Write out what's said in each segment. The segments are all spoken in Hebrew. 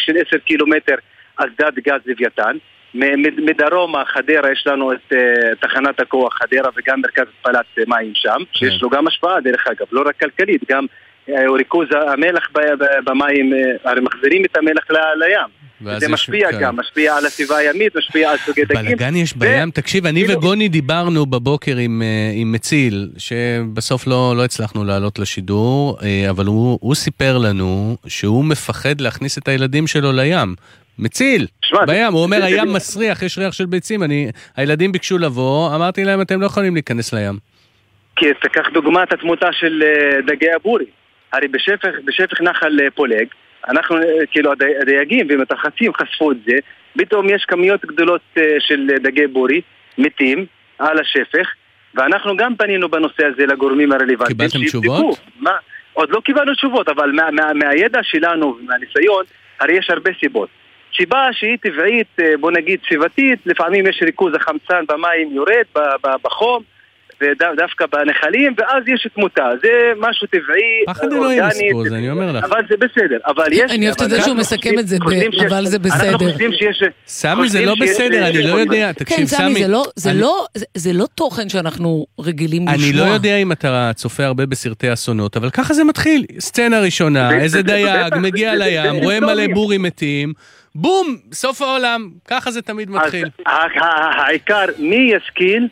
של 10 קילומטר אסדת גז לוויתן. מדרום חדרה יש לנו את תחנת הכוח חדרה וגם מרכז התפלת מים שם, שיש לו גם השפעה דרך אגב, לא רק כלכלית, גם ריכוז המלח במים, הרי מחזירים את המלח לים. זה משפיע גם, משפיע על הסביבה הימית, משפיע על סוגי דגים. בלגן יש בים, תקשיב, אני וגוני דיברנו בבוקר עם מציל, שבסוף לא הצלחנו לעלות לשידור, אבל הוא סיפר לנו שהוא מפחד להכניס את הילדים שלו לים. מציל, בים, הוא אומר, הים מסריח, יש ריח של ביצים, הילדים ביקשו לבוא, אמרתי להם, אתם לא יכולים להיכנס לים. כי תקח דוגמת התמותה של דגי הבורי. הרי בשפך נחל פולג, אנחנו, כאילו, הדייגים ומתרחצים חשפו את זה, פתאום יש כמויות גדולות של דגי בורי, מתים, על השפך, ואנחנו גם פנינו בנושא הזה לגורמים הרלוונטיים. קיבלתם תשובות? עוד לא קיבלנו תשובות, אבל מהידע שלנו ומהניסיון, הרי יש הרבה סיבות. סיבה שהיא טבעית, בוא נגיד סביבתית, לפעמים יש ריכוז החמצן במים יורד, בחום, ודווקא בנחלים, ואז יש תמותה. זה משהו טבעי, פחד אלוהים מספור, זה אני אומר לך. אבל זה בסדר. אני אוהבת את זה שהוא מסכם את זה, אבל זה בסדר. אנחנו חושבים שיש... סמי, זה לא בסדר, אני לא יודע. תקשיב, סמי. זה לא תוכן שאנחנו רגילים לשמוע. אני לא יודע אם אתה צופה הרבה בסרטי אסונות, אבל ככה זה מתחיל. סצנה ראשונה, איזה דייג, מגיע לים, רואה מלא בורים מתים, בום, סוף העולם. ככה זה תמיד מתחיל. העיקר, מי ישכיל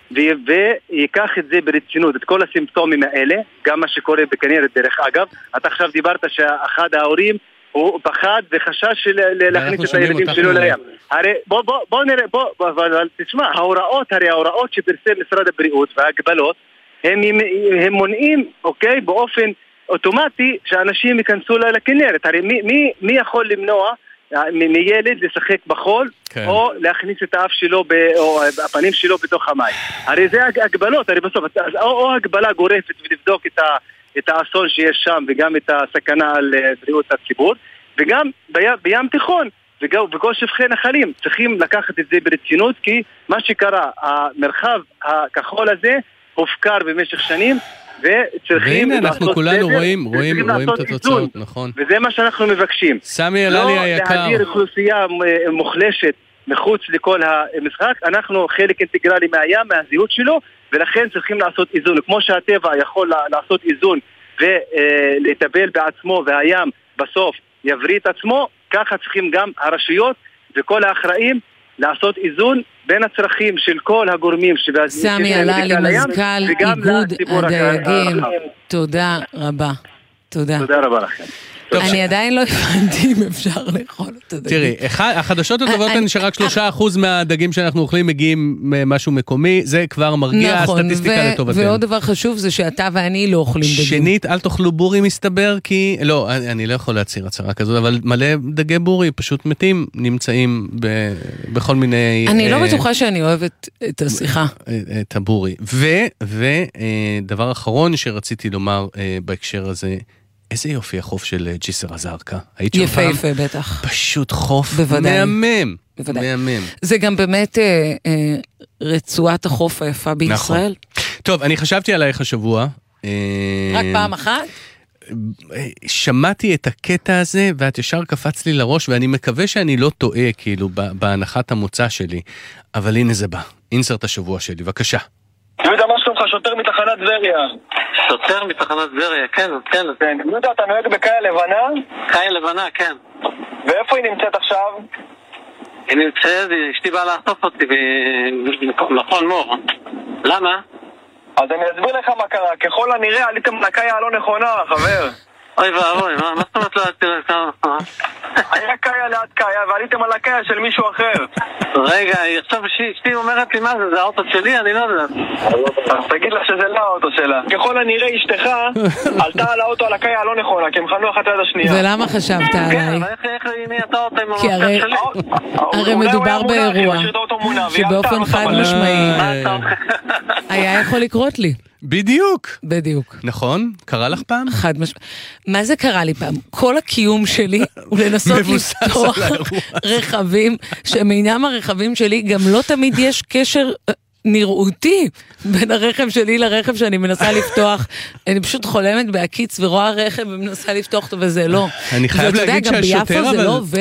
ויקח את זה ברצינות, את כל הסימפטומים האלה, גם מה שקורה בכנרת דרך אגב. אתה עכשיו דיברת שאחד ההורים הוא פחד וחשש להכניס את הילדים שלו לים. הרי בוא נראה, אבל תשמע, ההוראות שפרסם משרד הבריאות וההגבלות, הם מונעים, אוקיי, באופן אוטומטי שאנשים ייכנסו לכנרת. הרי מי יכול למנוע מילד לשחק בחול, כן. או להכניס את האף שלו או הפנים שלו בתוך המים. הרי זה הגבלות, הרי בסוף, או הגבלה גורפת ולבדוק את האסון שיש שם, וגם את הסכנה על בריאות הציבור, וגם בים תיכון, וכל שפכי נחלים, צריכים לקחת את זה ברצינות, כי מה שקרה, המרחב הכחול הזה הופקר במשך שנים, והנה אנחנו כולנו רואים את התוצאות, נכון. וזה מה שאנחנו מבקשים. סמי אללי היקר. לא להדיר אוכלוסייה מוחלשת מחוץ לכל המשחק, אנחנו חלק אינטגרלי מהים, מהזהות שלו, ולכן צריכים לעשות איזון. כמו שהטבע יכול לעשות איזון ולטפל בעצמו, והים בסוף יבריא את עצמו, ככה צריכים גם הרשויות וכל האחראים לעשות איזון בין הצרכים של כל הגורמים. סמי אללי, מזכ"ל איגוד הדייגים, תודה רבה. תודה רבה לכם. אני עדיין לא הבנתי אם אפשר לאכול אותו דגים. תראי, החדשות הטובות הן שרק 3% מהדגים שאנחנו אוכלים מגיעים משהו מקומי, זה כבר מרגיע הסטטיסטיקה לטובתנו. ועוד דבר חשוב זה שאתה ואני לא אוכלים דגים. שנית, אל תאכלו בורי מסתבר, כי, לא, אני לא יכול להצהיר הצהרה כזאת, אבל מלא דגי בורי פשוט מתים, נמצאים בכל מיני... אני לא בטוחה שאני אוהבת את השיחה. את הבורי. ודבר אחרון שרציתי לומר בהקשר הזה, איזה יופי החוף של ג'יסר א-זרקא. יפה, בטח. פשוט חוף מהמם. זה גם באמת רצועת החוף היפה בישראל. טוב, אני חשבתי עלייך השבוע. רק פעם אחת? שמעתי את הקטע הזה, ואת ישר קפץ לי לראש, ואני מקווה שאני לא טועה, כאילו, בהנחת המוצא שלי. אבל הנה זה בא. אינסרט השבוע שלי, בבקשה. יהודה, מה שלומך? שוטר מתחנת טבריה. שוטר מתחנת טבריה, כן. יהודה, אתה נוהג בקאיה לבנה? קאיה לבנה, כן. ואיפה היא נמצאת עכשיו? היא נמצאת, אשתי באה לאסוף אותי במכון מור. למה? אז אני אסביר לך מה קרה. ככל הנראה עליתם לקאיה הלא נכונה, חבר. אוי ואבוי, מה זאת אומרת לא עליתם לקאיה? היה קאיה ליד קאיה ועליתם על הקאיה של מישהו אחר. רגע, עכשיו אשתי אומרת לי מה זה האוטו שלי? אני לא יודעת. אז תגיד לה שזה לא האוטו שלה. ככל הנראה אשתך עלתה על האוטו על הקאיה הלא נכונה, כי הם חנו אחת ליד השנייה. ולמה חשבת עליי? כן, אבל איך היא אתה אותה עם כי הרי מדובר באירוע שבאופן חד משמעי היה יכול לקרות לי. בדיוק. נכון? קרה לך פעם? חד משמעית. מה זה קרה לי פעם? כל הקיום שלי הוא לנסות לפתוח רכבים, שמינם הרכבים שלי גם לא תמיד יש קשר נראותי בין הרכב שלי לרכב שאני מנסה לפתוח. אני פשוט חולמת בהקיץ ורואה רכב ומנסה לפתוח אותו, וזה לא. אני חייב להגיד שהשוטר אבל...